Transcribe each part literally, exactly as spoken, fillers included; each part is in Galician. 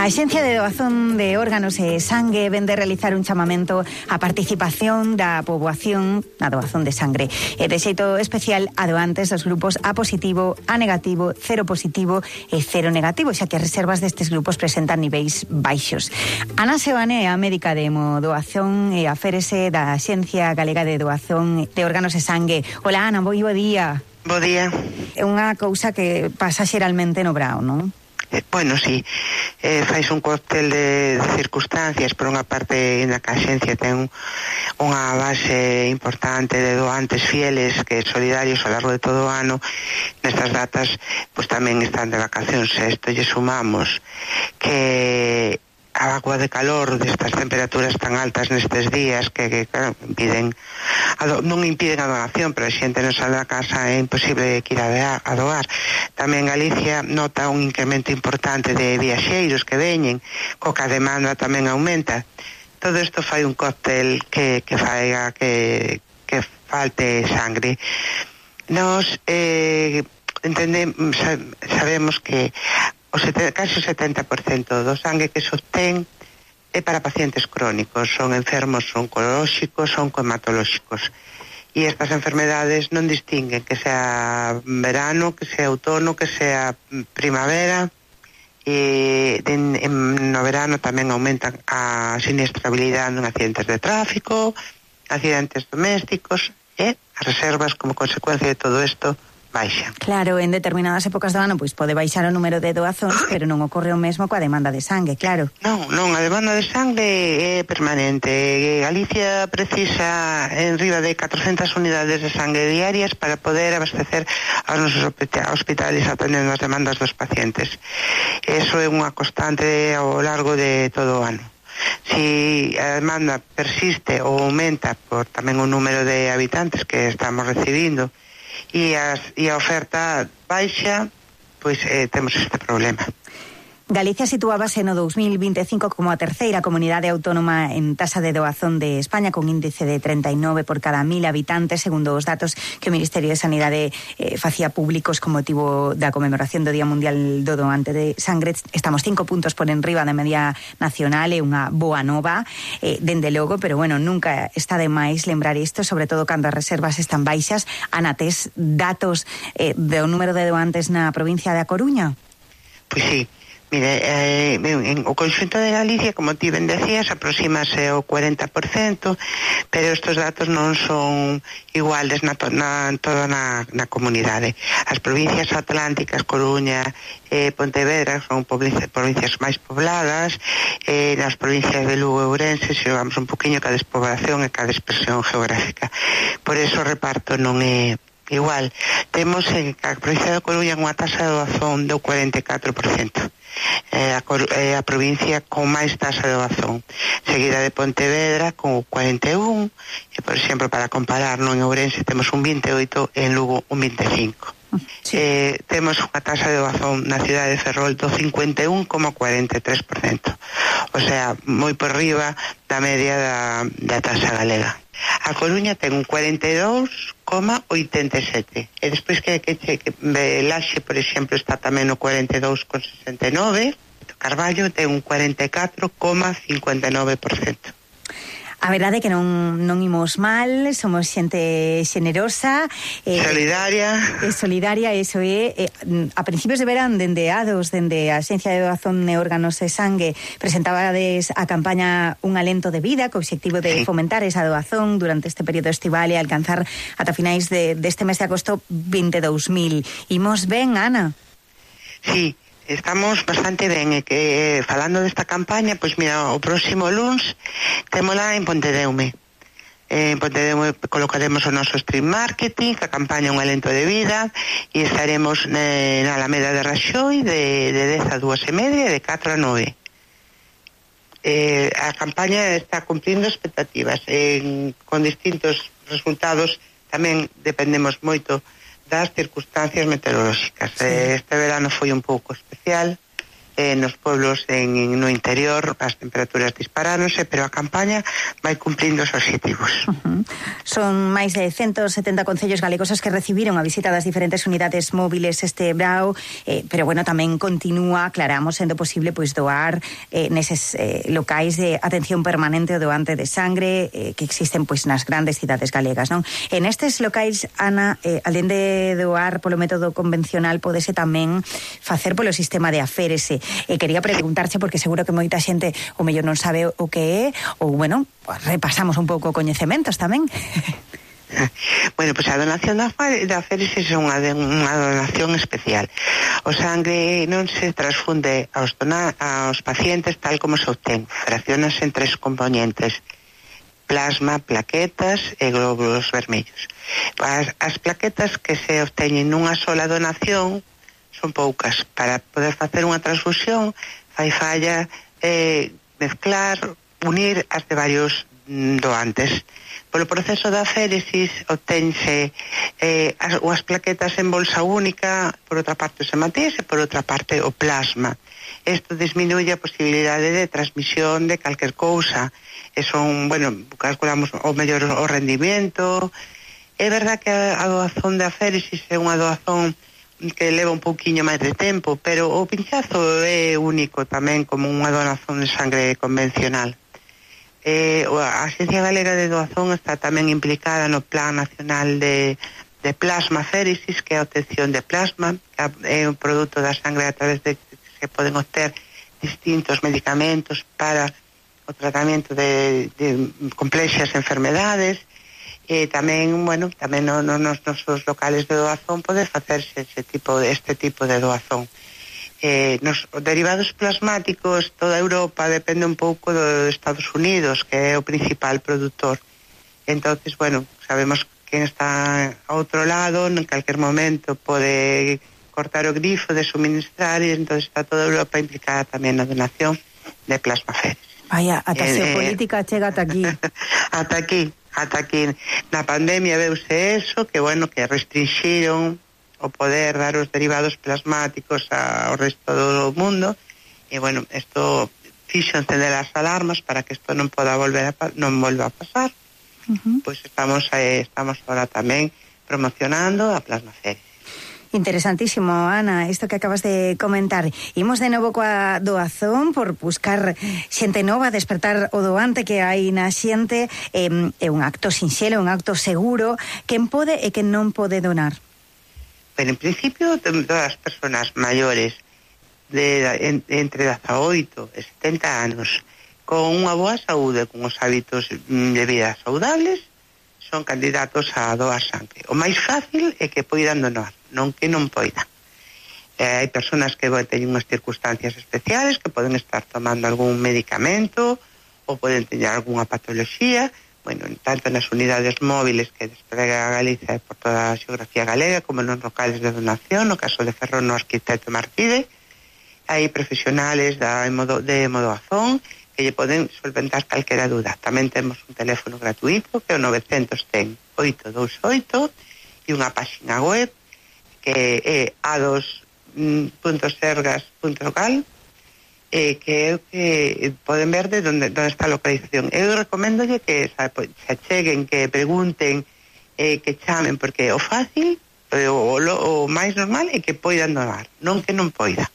A Axencia de Doazón de Órganos e Sangue vén de realizar un chamamento á participación da poboación na doazón de sangre e de xeito especial a doantes dos grupos A positivo, A negativo, cero positivo e cero negativo, xa que as reservas destes grupos presentan niveis baixos. Ana Sebane é a médica de hemodoazón e aférese da Axencia Galega de Doazón de Órganos e Sangue. Hola Ana, moi bo día. Bo día. É unha cousa que pasa xeralmente no Brao, non? Eh, bueno, sí, eh, fais un cóctel de, de circunstancias. Por unha parte, na que a Axencia ten unha base importante de doantes fieles que solidarios ao largo de todo o ano. Nestas datas, pois tamén están de vacacións. Isto lle sumamos que a agua de calor destas temperaturas tan altas nestes días que, que claro, impiden a do, non impiden a donación, pero a xente non sale da casa, é imposible que ir a, de, a doar. Tamén Galicia nota un incremento importante de viaxeiros que veñen, co que a demanda tamén aumenta. Todo isto fai un cóctel que, que faiga que, que falte sangre. Nos eh, entendemos, sabemos que o sete, casi o setenta por cento do sangue que se obtén é para pacientes crónicos, son enfermos oncolóxicos, son hematolóxicos. E estas enfermedades non distinguen que sea verano, que sea outono, que sea primavera. E en, en, no verano tamén aumentan a siniestrabilidade en accidentes de tráfico, accidentes domésticos, e as reservas como consecuencia de todo isto baixa. Claro, en determinadas épocas do ano pois pode baixar o número de doazóns, pero non ocorre o mesmo coa demanda de sangue, claro. Non, non, a demanda de sangue é permanente. Galicia precisa en riba de catrocentas unidades de sangue diarias para poder abastecer aos nosos hospitales atendendo as demandas dos pacientes. Eso é unha constante ao largo de todo o ano. Si a demanda persiste ou aumenta por tamén o número de habitantes que estamos recibindo e, as, e a oferta baixa, pois eh, temos este problema. Galicia situábase no dous mil vinte e cinco como a terceira comunidade autónoma en tasa de doazón de España, con índice de treinta e nove por cada mil habitantes, segundo os datos que o Ministerio de Sanidade eh, facía públicos con motivo da conmemoración do Día Mundial do Doante de Sangre. Estamos cinco puntos por enriba da media nacional, é unha boa nova, eh, dende logo, pero bueno, nunca está de máis lembrar isto, sobre todo cando as reservas están baixas. Ana, tes datos eh, do número de doantes na provincia da Coruña? Pois sí. Mire, eh, en o conxunto de Galicia, como ti ben decías, aproximase ao cuarenta por cento, pero estes datos non son iguales na, to, na, toda na, na comunidade. As provincias atlánticas, Coruña, eh, Pontevedra, son provincias máis pobladas, eh, nas provincias de Lugo e Ourense se vamos un poquinho ca despoblación e ca dispersión geográfica. Por eso o reparto non é igual. Temos en a provincia de Coruña unha tasa de doazón do cuarenta e catro por cento. Eh, a, eh, a provincia con máis tasa de doazón, seguida de Pontevedra con cuarenta e un, e por exemplo, para comparar, no en Ourense temos un vinte e oito e en Lugo un vinte e cinco. Sí. Eh, temos unha tasa de doazón na cidade de Ferrol do cincuenta e un coma cuarenta e tres por cento, o sea, moi por riba da media da, da tasa galega. A Coruña ten un cuarenta e dous coma oitenta e sete, e despois que, que, que Laxe, por exemplo, está tamén no cuarenta e dous coma sesenta e nove, Carballo ten un cuarenta e catro coma cincuenta e nove por cento. A verdade é que non, non imos mal, somos xente xenerosa, eh, solidaria, eh, solidaria, eso é, eh, a principios de verán, dende ADOS, dende a Axencia de Doazón de Órganos e Sangue, presentabades a campaña Un Alento de Vida, co obxectivo de sí. fomentar esa doazón durante este período estival e alcanzar ata finais de, deste mes de agosto vinte e dous mil. Imos ben, Ana? Sí. Estamos bastante ben, e que eh, falando desta campaña, pois mira, o próximo luns témola en Pontedeume. Eh, en Pontedeume colocaremos o noso stream marketing, a campaña Un Alento de Vida, e estaremos eh, na Alameda de Raxoi de, de dez a dúas e media e de catro a nove. Eh, a campaña está cumplindo expectativas, eh, con distintos resultados. Tamén dependemos moito das circunstancias meteorolóxicas. Sí. Este verano foi un pouco especial eh, nos pueblos en, no interior as temperaturas disparáronse, pero a campaña vai cumplindo os obxectivos. Uh-huh. Son máis de ciento setenta concellos galegos os que recibiron a visita das diferentes unidades móviles este brao, eh, pero bueno, tamén continúa, aclaramos, sendo posible pois doar eh, neses eh, locais de atención permanente o doante de sangre eh, que existen pois nas grandes cidades galegas, non? En estes locais, Ana, eh, alén de doar polo método convencional, podese tamén facer polo sistema de aférese. E quería preguntarche, porque seguro que moita xente o mellor non sabe o que é, ou, bueno, repasamos un pouco coñecementos tamén. Bueno, pois pues a donación da, da aférese é unha, unha donación especial. O sangue non se transfunde aos, donar, aos pacientes tal como se obtén. Fraccionas en tres componentes: plasma, plaquetas e glóbulos vermellos. As, as plaquetas que se obteñen nunha sola donación son poucas. Para poder facer unha transfusión fai falla eh, mezclar, unir as de varios mm, doantes. Polo proceso da aféresis obtense eh, as, as plaquetas en bolsa única, por outra parte os hematíes e por outra parte o plasma. Isto disminuye a posibilidade de transmisión de calquer cousa. E son, bueno, calculamos o mellor o rendimiento. É verdad que a, a doazón de aféresis é unha doazón que leva un pouquiño máis de tempo, pero o pinchazo é único tamén como unha donación de sangre convencional. Eh, a Axencia Galega de Doazón está tamén implicada no Plan Nacional de, de Plasma Aféresis, que é a obtención de plasma, que é un produto da sangre a través de que se poden obter distintos medicamentos para o tratamento de, de complexas enfermedades. E tamén, bueno, tamén no, no, nos nosos locales de doazón pode facerse ese tipo de, este tipo de doazón. Eh, nos derivados plasmáticos, toda Europa depende un pouco de Estados Unidos, que é o principal produtor. Entonces, bueno, sabemos que está a outro lado, en calquer momento pode cortar o grifo de suministrar, e entonces está toda Europa implicada tamén na donación de plasma aféresis. Vaya, ata eh, xeopolítica eh, chega ata aquí. Ata aquí. Ata aquí na pandemia veuse eso, que bueno, que restringiron o poder dar os derivados plasmáticos ao resto do mundo, e bueno, isto fixo encender as alarmas para que isto non poda volver a, non volva a pasar. Uh-huh. Pois estamos eh, estamos agora tamén promocionando a plasma aféresis. Interesantísimo, Ana, isto que acabas de comentar. Imos de novo coa doazón por buscar xente nova, despertar o doante que hai na xente. É, é un acto sinxelo, un acto seguro. Quen pode e quen non pode donar? Pero en principio, todas as persoas maiores de, en, entre dezaoito e setenta anos con unha boa saúde, con os hábitos de vida saudables, son candidatos a doar sangue. O máis fácil é que poidan donar, non que non poidan. Eh, hai persoas que teñen unhas circunstancias especiales, que poden estar tomando algún medicamento ou poden teñer algunha patoloxía. Bueno, tanto nas unidades móviles que desprega a Galicia por toda a xeografía galega, como nos locales de donación, no caso de Ferrón, no Arquitecto Martínez, hai profesionales da, de modoazón que lle poden solventar calquera duda. Tamén temos un teléfono gratuito que é o novecentos ten oito dous oito e unha páxina web que é a dos punto sergas punto gal, eh, que é o que poden ver de onde, onde está a localización. Eu recomendolle que se acheguen, que pregunten, eh, que chamen, porque o fácil, o, o, o máis normal é que poidan donar, non que non poida.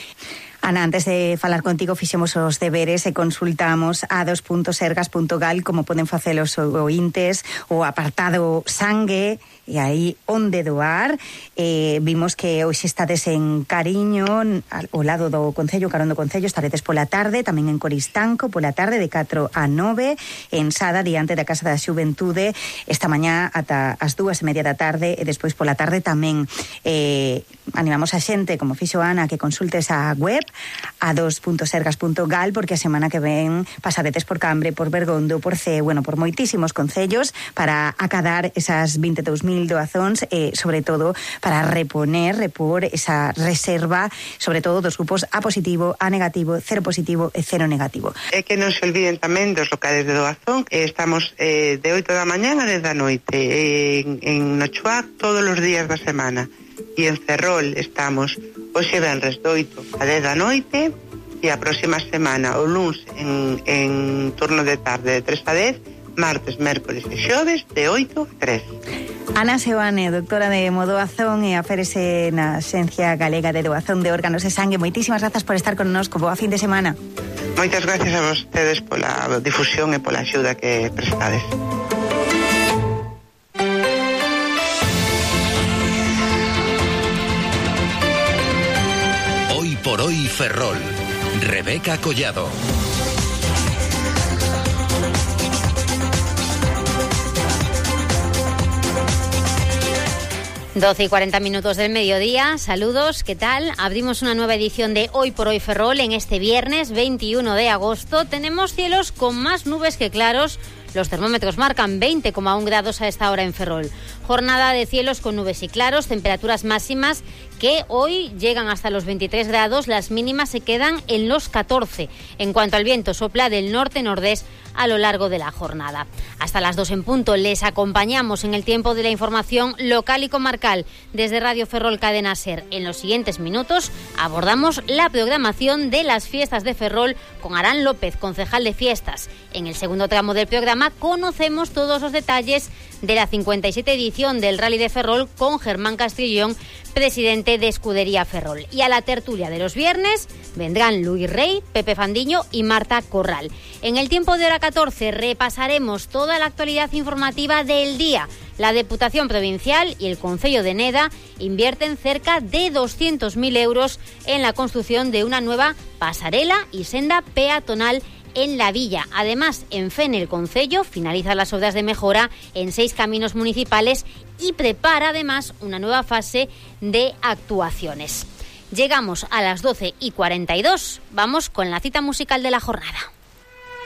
Ana, antes de falar contigo fixemos os deberes e consultamos a dos punto sergas punto gal como poden facer os ointes, o apartado sangue, e aí onde doar. Eh, vimos que hoxe estades en Cariño, ao lado do Concello, carón do Concello, estaredes pola tarde, tamén en Coristanco, pola tarde de catro a nove, en Sada, diante da Casa da Xuventude, esta mañá ata as dúas e media da tarde, e despois pola tarde tamén. Eh, animamos a xente, como fixo Ana, que consulte esa web, a dos punto sergas punto gal, porque a semana que ven pasaredes por Cambre, por Bergondo, por Cee, bueno, por moitísimos concellos, para acadar esas vinte e dous mil doazóns, e sobre todo para reponer, repor esa reserva, sobre todo dos grupos A positivo, A negativo, cero positivo e cero negativo. É que non se olviden tamén dos locales de doazón, que estamos eh, de oito da mañá a dez da noite, en, en Nochoac todos os días da semana, e en Ferrol estamos hoxe venres do oito a dez da noite, e a próxima semana o luns en, en turno de tarde de tres a dez, martes, mércoles e xoves de oito a tres. Ana Seoane, doctora de doazón e aférese na Xencia Galega de Doazón de Órganos e Sangue. Moitísimas grazas por estar connosco. Boa fin de semana. Moitas gracias a vostedes pola difusión e pola axuda que prestades. Hoy por hoy Ferrol. Rebeca Collado. doce y cuarenta minutos del mediodía, saludos, ¿qué tal? Abrimos una nueva edición de Hoy por Hoy Ferrol en este viernes veintiuno de agosto. Tenemos cielos con más nubes que claros. Los termómetros marcan veinte coma uno grados a esta hora en Ferrol. Jornada de cielos con nubes y claros, temperaturas máximas que hoy llegan hasta los veintitrés grados, las mínimas se quedan en los catorce. En cuanto al viento, sopla del norte-nordés a lo largo de la jornada. Hasta las dos en punto les acompañamos en el tiempo de la información local y comarcal desde Radio Ferrol Cadena Ser. En los siguientes minutos abordamos la programación de las fiestas de Ferrol con Arán López, concejal de fiestas. En el segundo tramo del programa conocemos todos los detalles de la cincuenta y siete edición del Rally de Ferrol con Germán Castrillón, presidente de Escudería Ferrol. Y a la tertulia de los viernes vendrán Luis Rey, Pepe Fandiño y Marta Corral. En el tiempo de hora catorce repasaremos toda la actualidad informativa del día. La Deputación Provincial y el Concello de Neda invierten cerca de doscientos mil euros en la construcción de una nueva pasarela y senda peatonal en la villa. Además, en Fene el Concello finaliza las obras de mejora en seis caminos municipales y prepara además una nueva fase de actuaciones. Llegamos a las doce y cuarenta y dos. Vamos con la cita musical de la jornada.